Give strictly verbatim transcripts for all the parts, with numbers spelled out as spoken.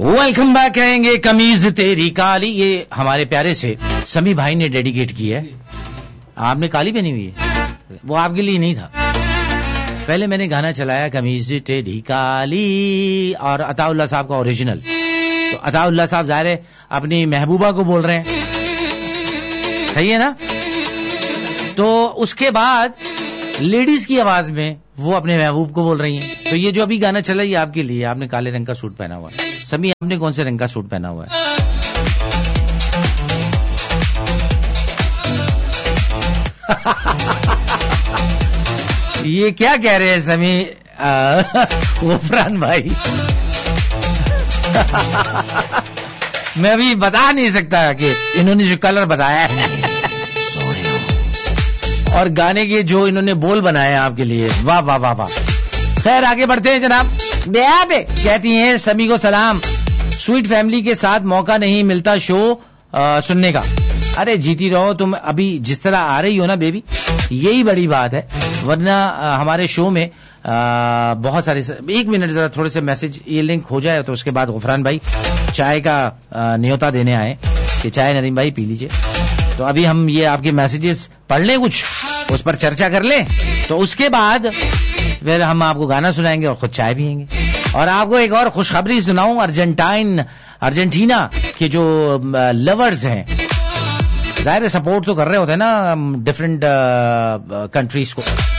Welcome back کہیں گے کمیز تیری کالی. یہ ہمارے پیارے سے سمی بھائی نے ڈیڈیکیٹ کی ہے. آپ نے کالی پہنی ہوئی ہے, وہ آپ کے لیے نہیں تھا. پہلے میں نے گانا چلایا کمیز تیری کالی اور عطا اللہ صاحب کا اوریجنل. تو عطا اللہ صاحب ظاہر ہے اپنی محبوبہ کو بول رہے ہیں, صحیح ہے نا. تو اس کے بعد لیڈیز کی آواز میں وہ اپنے محبوب کو بول رہی ہیں. تو یہ جو ابھی گانا چلا یہ آپ کے لیے. آپ نے کالے رنگ کا سوٹ پہنا ہوا ہے. سمی آپ نے کون سے رنگ کا سوٹ پہنا ہوا ہے؟ یہ کیا کہہ رہے ہیں سمی غفران بھائی؟ میں ابھی بتا نہیں سکتا کہ انہوں نے جو کلر بتایا ہے اور گانے کے جو انہوں نے بول بنائے آپ کے لیے, واہ واہ واہ واہ. خیر آگے بڑھتے ہیں جناب. بے کہتی ہیں سمی کو سلام, سویٹ فیملی کے ساتھ موقع نہیں ملتا شو آ, سننے کا. ارے جیتی رہو تم, ابھی جس طرح آ رہی ہو نا بیبی, یہی بڑی بات ہے. ورنہ آ, ہمارے شو میں آ, بہت سارے. ایک منٹ ذرا تھوڑے سے میسج یہ لنک ہو جائے تو اس کے بعد غفران بھائی چائے کا آ, نیوتا دینے آئے کہ چائے ندیم بھائی پی لیجئے. تو ابھی ہم یہ آپ کے میسیجز پڑھ لیں, کچھ اس پر چرچا کر لیں, تو اس کے بعد پھر ہم آپ کو گانا سنائیں گے اور خود چائے پیئیں گے. اور آپ کو ایک اور خوشخبری سناؤں. ارجنٹائن ارجنٹینا کے جو لورز ہیں, ظاہر سپورٹ تو کر رہے ہوتے ہیں نا ڈفرینٹ کنٹریز کو.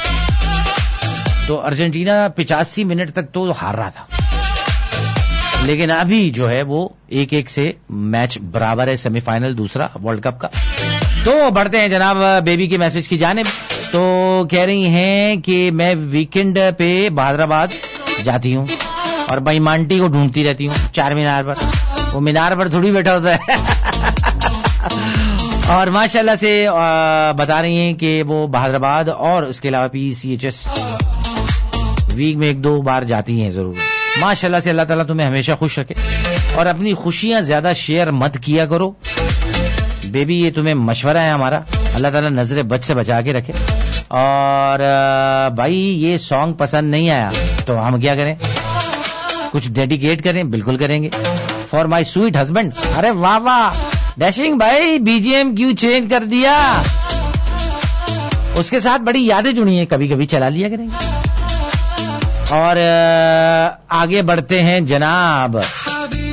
تو ارجنٹینا پچاسی منٹ تک تو ہار رہا تھا, لیکن ابھی جو ہے وہ ایک ایک سے میچ برابر ہے. سیمی فائنل دوسرا ورلڈ کپ کا. تو بڑھتے ہیں جناب بیبی کے میسج کی جانب. تو کہہ رہی ہیں کہ میں ویکنڈ پہ بہادر آباد جاتی ہوں اور بھائی مانٹی کو ڈھونڈتی رہتی ہوں چار مینار پر. وہ مینار پر تھوڑی بیٹھا ہوتا ہے. اور ماشاءاللہ سے بتا رہی ہیں کہ وہ بہادر آباد اور اس کے علاوہ پی سی ایچ ایس ویک میں ایک دو بار جاتی ہیں ضرور. ماشاءاللہ سے اللہ تعالیٰ تمہیں ہمیشہ خوش رکھے, اور اپنی خوشیاں زیادہ شیئر مت کیا کرو بیبی, یہ تمہیں مشورہ ہے ہمارا. اللہ تعالیٰ نظر بد سے بچا کے رکھے. اور بھائی یہ سانگ پسند نہیں آیا تو ہم کیا کریں, کچھ ڈیڈیکیٹ کریں؟ بالکل کریں گے. For my sweet husband. ارے واہ واہ ڈیشنگ بھائی, بی جی ایم کیوں چینج کر دیا؟ اس کے ساتھ بڑی یادیں جڑی ہیں, کبھی کبھی چلا لیا کریں گے. اور آگے بڑھتے ہیں جناب.